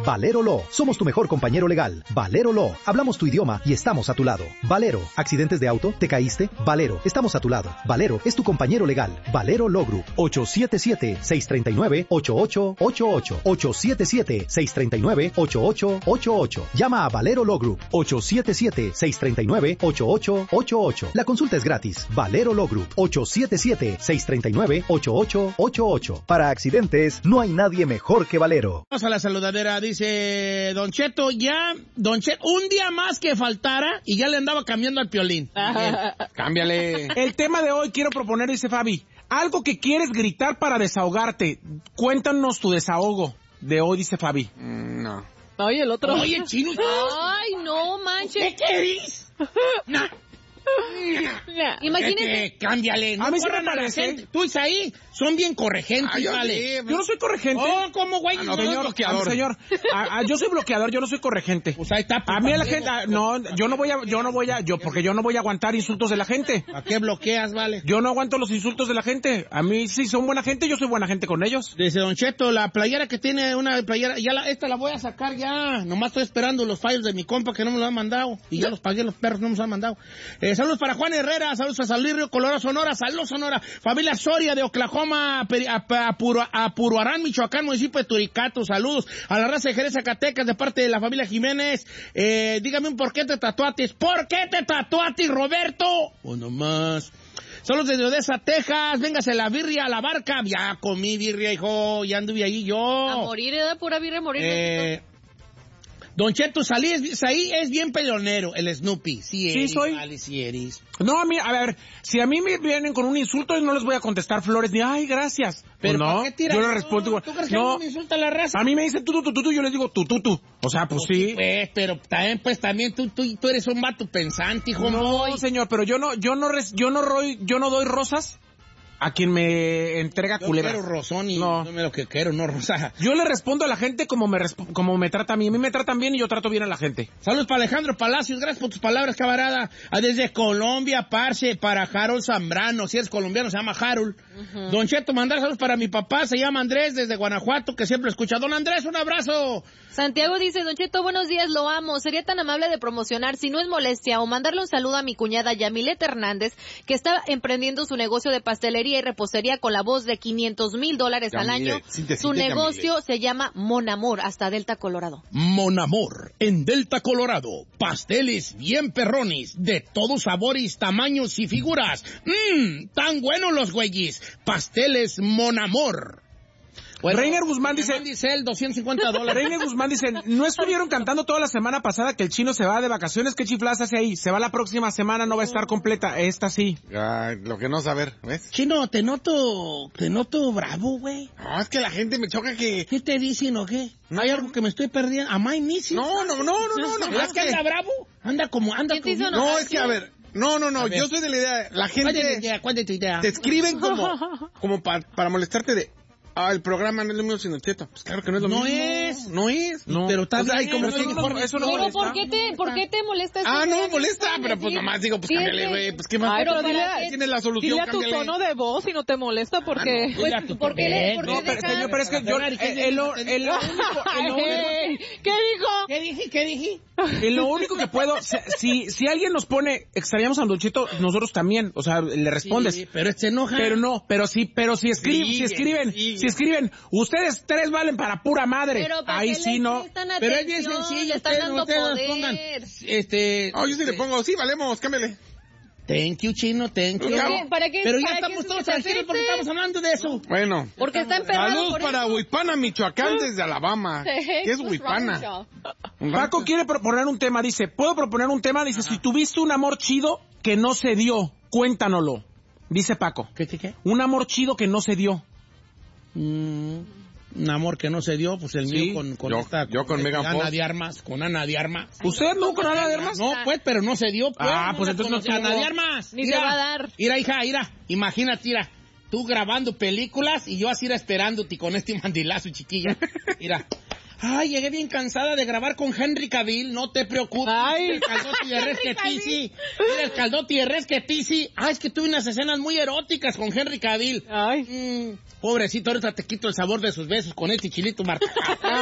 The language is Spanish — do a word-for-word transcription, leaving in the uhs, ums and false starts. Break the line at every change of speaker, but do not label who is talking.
Valero Law. Somos tu mejor compañero legal. Valero Law. Hablamos tu idioma y estamos a tu lado. Valero. ¿Accidentes de auto? ¿Te caíste? Valero. Estamos a tu lado. Valero es tu compañero legal. Valero Law Group. ocho siete siete, seis tres nueve, ocho ocho ocho ocho. ocho siete siete, seis tres nueve, ocho ocho ocho ocho. Llama a Valero Law Group. ocho siete siete, seis tres nueve, ocho ocho ocho ocho. La consulta es gratis. Valero Law Group. ocho siete siete, seis tres nueve, ocho ocho ocho ocho. Para accidentes, no hay nadie mejor que Valero.
Vamos a la saludadera. Dice Don Cheto, ya, Don Cheto, un día más que faltara y ya le andaba cambiando al Piolín.
Cámbiale. El tema de hoy quiero proponer, dice Fabi, algo que quieres gritar para desahogarte. Cuéntanos tu desahogo de hoy, dice Fabi.
Mm, no.
Oye, el otro.
Oye, Chino.
Ay, no manches.
¿Qué querés? No.
Imagínate.
Cámbiale. No
a mí sí me
corran a la
parece.
gente. Tú, Isaí, son bien corregentes,
Ah, yo
vale.
sí,
Yo no soy corregente.
Oh, ¿cómo, güey?
Ah,
no,
no,
no,
señor. bloqueador.
Ah, señor, a- a- yo soy bloqueador, yo no soy corregente.
Pues ahí está.
A mí a la gente, a- no, yo no voy a, yo no voy a, yo, porque yo no voy a aguantar insultos de la gente.
¿A qué bloqueas, vale?
Yo no aguanto los insultos de la gente. A mí sí son buena gente, yo soy buena gente con ellos.
Dice Don Cheto, la playera que tiene una playera, ya la, esta la voy a sacar ya. Nomás estoy esperando los files de mi compa que no me lo han mandado. Y ya los pagué, los perros no me los han mandado. Eh, saludos para Juan Herrera, saludos a San Luis Río Colorado, Sonora, saludos Sonora. Familia Soria de Oklahoma, a, Peri- a, a, Puro- a Puruarán, Michoacán, municipio de Turicato. Saludos a la raza de Jerez, Zacatecas, de parte de la familia Jiménez. Eh, dígame un por qué te tatuaste. ¿Por qué te tatuaste, Roberto? O nomás. Saludos desde Odessa, Texas. Véngase la birria a la barca. Ya comí birria, hijo. Ya anduve ahí yo.
A morir, ¿eh? Pura birria, a morir.
Eh, Don Cheto, salí, es, ahí es bien peleonero, el Snoopy. Sí,
Sí,
eres,
soy.
vale, sí eres.
No, a mí, a ver, si a mí me vienen con un insulto, no les voy a contestar flores ni, ay, gracias.
Pero
Pues no,
¿por qué tiras?
yo le respondo igual.
¿Tú crees que
No,
no me insulta la raza?
a mí me dicen tú, tú, tú, tú, yo les digo tú, tú, tú. O sea, pues sí.
Pues, pero también, pues, también tú, tú, tú eres un vato pensante, hijo.
No,
Moy.
señor, pero yo no, yo no, res- yo no roy, yo no doy rosas a quien me entrega
Yo
culebras.
quiero rosón y
No.
no me lo que quiero, no rosa.
Yo le respondo a la gente como me resp- como me trata a mí. A mí me tratan bien y yo trato bien a la gente.
Saludos para Alejandro Palacios, gracias por tus palabras, camarada. Ah, desde Colombia, parce, para Harold Zambrano. Si eres colombiano, se llama Harold. Uh-huh. Don Cheto, mandar saludos para mi papá, se llama Andrés, desde Guanajuato, que siempre escucha. Don Andrés, un abrazo.
Santiago dice, Don Cheto, buenos días, lo amo. Sería tan amable de promocionar, si no es molestia, o mandarle un saludo a mi cuñada Yamilet Hernández, que está emprendiendo su negocio de pastelería y repostería con la voz de quinientos mil dólares al año.
Sí, te, sí,
Su
te,
negocio
Yamilet.
se llama Mon Amor, hasta Delta, Colorado.
Mon Amor, en Delta, Colorado. Pasteles bien perrones, de todos sabores, tamaños y figuras. Mmm, tan buenos los güeyes. Pasteles Mon Amor.
Bueno, Reiner Guzmán dice,
dice el doscientos cincuenta dólares.
Reiner Guzmán dice, ¿no estuvieron cantando toda la semana pasada que el chino se va de vacaciones? ¿Qué chifladas hace ahí? Se va la próxima semana, no va a estar completa. Esta sí.
Ay, lo que no saber, ¿ves?
Chino, te noto, te noto bravo, güey.
No, es que la gente me choca que...
¿Qué te dicen o qué?
No.
¿Hay algo que me estoy perdiendo? ¿Am I missing?
No, no, no, no, no, no,
¿Es que anda bravo? Anda como, anda
¿Quién te
como...
hizo
No, es que, a ver, no, no, no,
A ver.
yo soy de la idea, la
¿Cuál es tu
gente
idea? ¿Cuál es tu idea?
te escriben como, como pa- para molestarte de, ah, el programa no es lo mismo sin el Cheto. Pues claro que no es lo
No
mismo.
es.
No es.
No.
Pero está
O sea,
bien,
hay como
no
que-
hay
no,
forma-
eso no
Pero
molesta.
¿por qué te, por qué te molesta eso?
Ah, no me
¿Qué
molesta,
tienes?
pero pues nomás digo, pues
Sí,
cámbiale,
sí.
güey, pues qué más.
Ay, pero
¿para
dile,
qué?
Tienes la solución,
dile a tu
cámbiale.
tono de voz y no te molesta porque...
Ah,
Pues,
Oiga, tú
¿por qué le, por qué
No, pero
dejas?
señor, pero es que yo,
Ferrari, ¿qué
eh, en lo,
dice?
en lo único, en lo único-
Ey, ¿qué dijo?
¿Qué dije? ¿Qué dije?
en lo único que puedo, si, si, si alguien nos pone, extrañamos a Don Cheto, nosotros también, o sea, le respondes.
Sí, pero este enoja.
Pero no, pero sí, pero si escriben,
Sigue,
si escriben,
sigue.
si escriben, ustedes tres valen para pura madre.
Pero ¿para
Ahí
qué
sí
le
no.
prestan
Pero es bien
atención?
sencillo,
Le están
ustedes,
dando
ustedes nos
poder.
pongan, este...
Oh, yo sí le pongo, sí, valemos, cámbiale.
Thank you, Chino, thank you.
¿Para
qué? ¿Para qué?
Pero ya
¿Para qué
estamos
se
todos
te
tranquilos porque
afecte?
estamos hablando de eso.
Bueno.
Porque está emperrado
Saludos
por
para
eso.
Huipana, Michoacán, desde Alabama.
Hey,
¿Qué es
what's
Huipana?
wrong with
Paco quiere proponer un tema, dice, ¿puedo proponer un tema? Dice, si tuviste un amor chido que no se dio, cuéntanoslo. Dice Paco.
¿Qué, qué, qué?
Un amor chido que no se dio.
Mm, un amor que no se dio, pues el
Sí,
mío con, con
yo-
esta...
yo con Megan
Ana
Fox.
de Armas, con Ana de Armas.
¿Usted no con nada de armas?
No, pues, pero no se dio. Pues,
Ah, pues
la
entonces no
conocí a
tuvo.
Ana de Armas.
Ni se va a dar.
Mira, hija, mira. Imagínate, mira. Tú grabando películas y yo así era esperándote con este mandilazo, chiquilla. Mira. Ay, llegué bien cansada de grabar con Henry Cavill, no te preocupes.
Ay.
El caldote y el resquetici. Mira, el caldote y el resquetici. Ah, es que tuve unas escenas muy eróticas con Henry Cavill.
Ay.
Mm, pobrecito, ahorita te quito el sabor de sus besos con este chilito marcado.